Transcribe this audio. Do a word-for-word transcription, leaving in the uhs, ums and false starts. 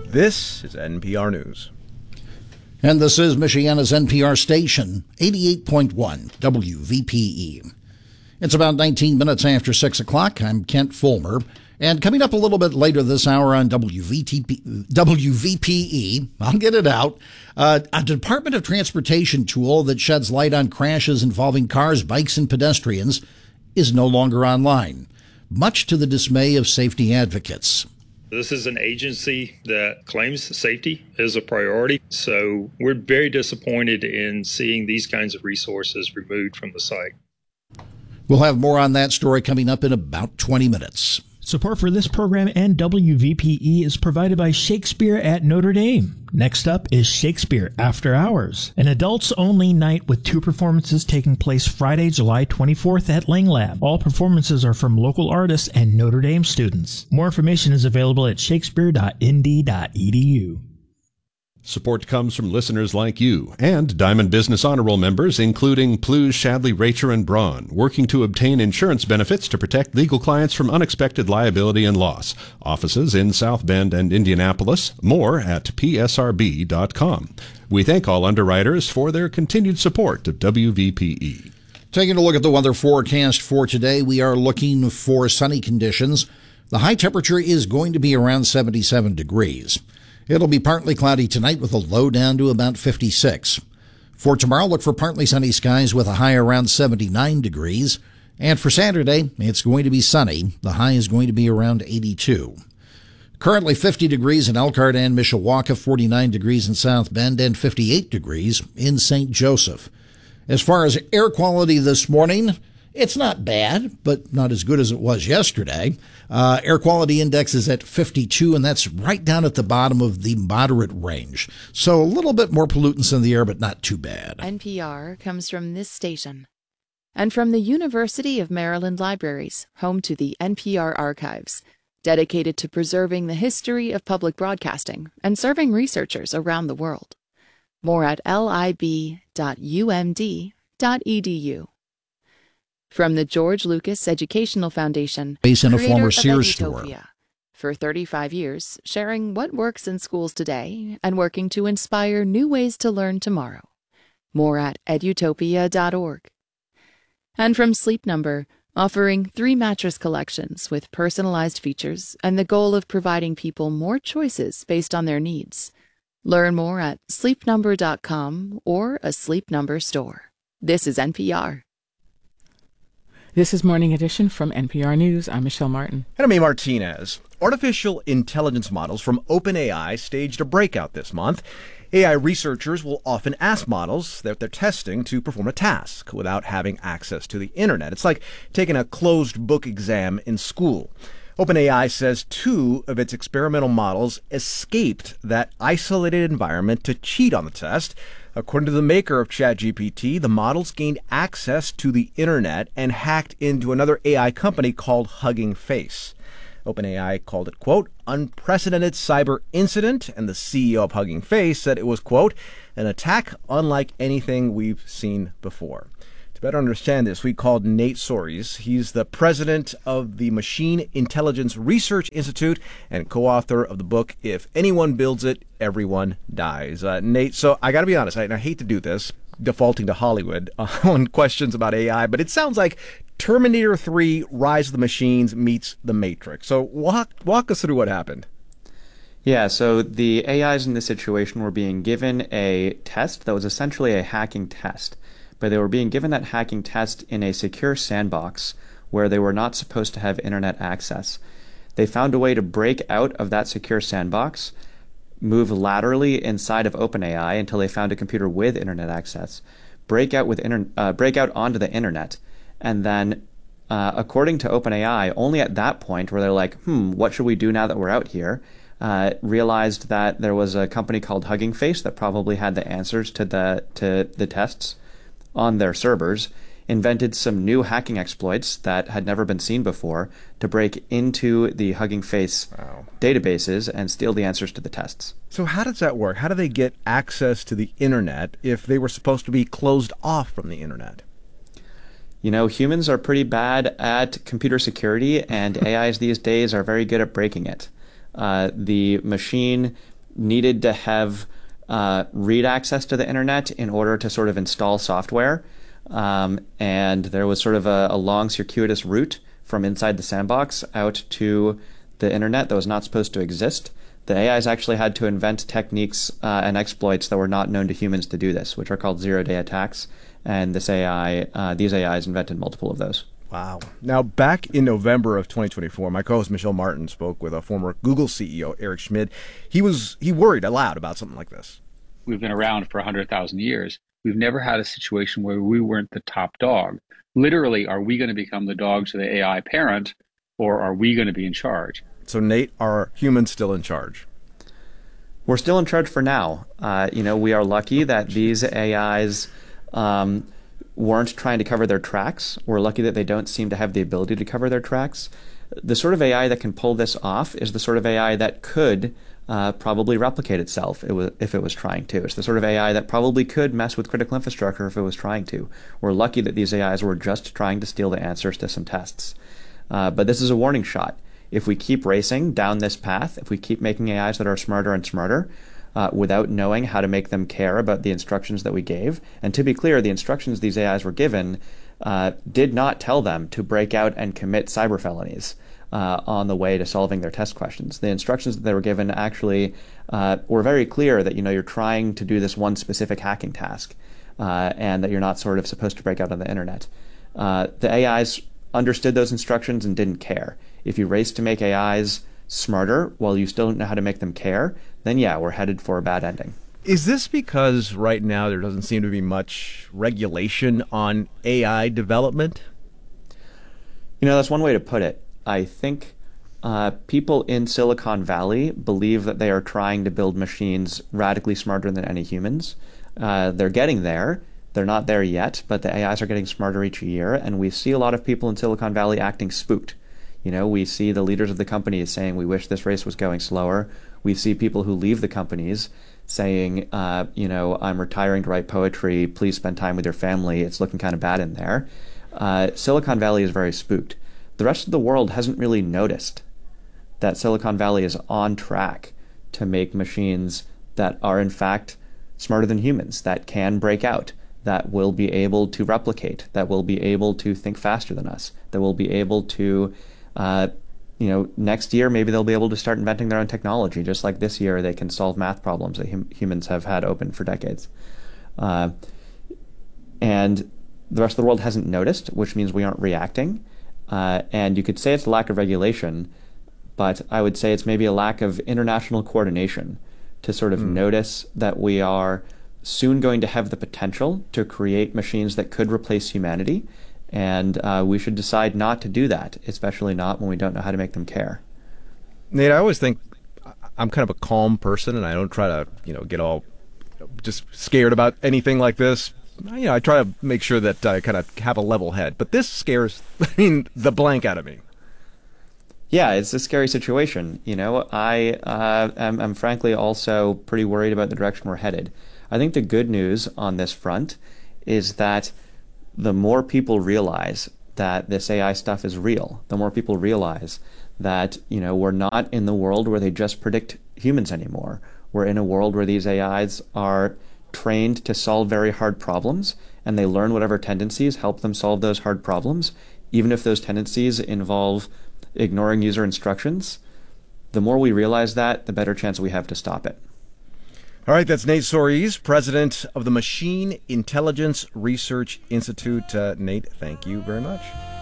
This is N P R News. And this is Michiana's N P R station, eighty-eight point one W V P E. It's about nineteen minutes after six o'clock. I'm Kent Fulmer. And coming up a little bit later this hour on W V T P, W V P E, I'll get it out, uh, a Department of Transportation tool that sheds light on crashes involving cars, bikes, and pedestrians is no longer online, much to the dismay of safety advocates. This is an agency that claims safety is a priority, so we're very disappointed in seeing these kinds of resources removed from the site. We'll have more on that story coming up in about twenty minutes. Support for this program and W V P E is provided by Shakespeare at Notre Dame. Next up is Shakespeare After Hours, an adults-only night with two performances taking place Friday, July twenty-fourth at Lang Lab. All performances are from local artists and Notre Dame students. More information is available at shakespeare dot n d dot e d u. Support comes from listeners like you and Diamond Business Honor Roll members, including Plews, Shadley, Racher, and Braun, working to obtain insurance benefits to protect legal clients from unexpected liability and loss. Offices in South Bend and Indianapolis. More at p s r b dot com. We thank all underwriters for their continued support of W V P E. Taking a look at the weather forecast for today, we are looking for sunny conditions. The high temperature is going to be around seventy-seven degrees. It'll be partly cloudy tonight with a low down to about fifty-six. For tomorrow, look for partly sunny skies with a high around seventy-nine degrees. And for Saturday, it's going to be sunny. The high is going to be around eighty-two. Currently fifty degrees in Elkhart and Mishawaka, forty-nine degrees in South Bend, and fifty-eight degrees in Saint Joseph. As far as air quality this morning, it's not bad, but not as good as it was yesterday. Uh, air quality index is at fifty-two, and that's right down at the bottom of the moderate range. So a little bit more pollutants in the air, but not too bad. N P R comes from this station and from the University of Maryland Libraries, home to the N P R Archives, dedicated to preserving the history of public broadcasting and serving researchers around the world. More at lib dot u m d dot e d u. From the George Lucas Educational Foundation, based in a creator former of Sears Edutopia, store. For thirty-five years, sharing what works in schools today and working to inspire new ways to learn tomorrow. More at edutopia dot org. And from Sleep Number, offering three mattress collections with personalized features and the goal of providing people more choices based on their needs. Learn more at sleep number dot com or a Sleep Number store. This is N P R. This is Morning Edition from N P R News. I'm Michelle Martin. And I'm A. Martinez. Artificial intelligence models from OpenAI staged a breakout this month. A I researchers will often ask models that they're testing to perform a task without having access to the internet. It's like taking a closed book exam in school. OpenAI says two of its experimental models escaped that isolated environment to cheat on the test. According to the maker of ChatGPT, the models gained access to the internet and hacked into another A I company called Hugging Face. OpenAI called it, quote, unprecedented cyber incident, and the C E O of Hugging Face said it was, quote, an attack unlike anything we've seen before. To better understand this, we called Nate Soares. He's the president of the Machine Intelligence Research Institute and co-author of the book, If Anyone Builds It, Everyone Dies. Uh, Nate, so I got to be honest, I, and I hate to do this, defaulting to Hollywood uh, on questions about A I, but it sounds like Terminator three, Rise of the Machines meets The Matrix. So walk, walk us through what happened. Yeah, so the A Is in this situation were being given a test that was essentially a hacking test. But they were being given that hacking test in a secure sandbox where they were not supposed to have internet access. They found a way to break out of that secure sandbox, move laterally inside of OpenAI until they found a computer with internet access, break out with inter- uh, break out onto the internet, and then, uh, according to OpenAI, only at that point where they're like, hmm, what should we do now that we're out here? Uh, realized that there was a company called Hugging Face that probably had the answers to the to the tests on their servers, invented some new hacking exploits that had never been seen before to break into the Hugging Face wow. databases and steal the answers to the tests. So how does that work? How do they get access to the internet if they were supposed to be closed off from the internet? You know, humans are pretty bad at computer security, and A Is these days are very good at breaking it. Uh, the machine needed to have uh, read access to the internet in order to sort of install software. Um, and there was sort of a, a long circuitous route from inside the sandbox out to the internet that was not supposed to exist. The A Is actually had to invent techniques uh, and exploits that were not known to humans to do this, which are called zero-day attacks. And this A I, uh, these A Is invented multiple of those. Wow. Now, back in November of twenty twenty-four, my co-host Michelle Martin spoke with a former Google C E O, Eric Schmidt. He was he worried aloud about something like this. We've been around for one hundred thousand years. We've never had a situation where we weren't the top dog. Literally, are we going to become the dog to the A I parent, or are we going to be in charge? So, Nate, are humans still in charge? We're still in charge for now. Uh, you know, we are lucky that these A Is um, weren't trying to cover their tracks. We're lucky that they don't seem to have the ability to cover their tracks. The sort of A I that can pull this off is the sort of A I that could uh, probably replicate itself if it was trying to. It's the sort of A I that probably could mess with critical infrastructure if it was trying to. We're lucky that these A Is were just trying to steal the answers to some tests. Uh, but this is a warning shot. If we keep racing down this path, if we keep making A Is that are smarter and smarter, uh, without knowing how to make them care about the instructions that we gave, and to be clear, the instructions these A Is were given uh, did not tell them to break out and commit cyber felonies uh, on the way to solving their test questions. The instructions that they were given actually uh, were very clear that, you know, you're trying to do this one specific hacking task, uh, and that you're not sort of supposed to break out on the internet. Uh, the A Is understood those instructions and didn't care. If you race to make A Is smarter while you still don't know how to make them care, then yeah, we're headed for a bad ending. Is this because right now there doesn't seem to be much regulation on A I development? You know, that's one way to put it. I think uh, people in Silicon Valley believe that they are trying to build machines radically smarter than any humans. Uh, they're getting there. They're not there yet, but the A Is are getting smarter each year, and we see a lot of people in Silicon Valley acting spooked. You know, we see the leaders of the companies saying, we wish this race was going slower. We see people who leave the companies saying, uh, you know, I'm retiring to write poetry. Please spend time with your family. It's looking kind of bad in there. Uh, Silicon Valley is very spooked. The rest of the world hasn't really noticed that Silicon Valley is on track to make machines that are, in fact, smarter than humans, that can break out, that will be able to replicate, that will be able to think faster than us, that will be able to Uh, you know, next year, maybe they'll be able to start inventing their own technology, just like this year they can solve math problems that hum- humans have had open for decades. Uh, and the rest of the world hasn't noticed, which means we aren't reacting. Uh, and you could say it's a lack of regulation, but I would say it's maybe a lack of international coordination to sort of mm. notice that we are soon going to have the potential to create machines that could replace humanity. And uh, we should decide not to do that, especially not when we don't know how to make them care. Nate, I always think I'm kind of a calm person, and I don't try to, you know, get all just scared about anything like this. You know, I try to make sure that I kind of have a level head. But this scares, I mean, the blank out of me. Yeah, it's a scary situation. You know, I uh, am, am frankly also pretty worried about the direction we're headed. I think the good news on this front is that the more people realize that this A I stuff is real, the more people realize that, you know, we're not in the world where they just predict humans anymore. We're in a world where these A Is are trained to solve very hard problems, and they learn whatever tendencies help them solve those hard problems, even if those tendencies involve ignoring user instructions. The more we realize that, the better chance we have to stop it. All right, that's Nate Soares, president of the Machine Intelligence Research Institute. Uh, Nate, thank you very much.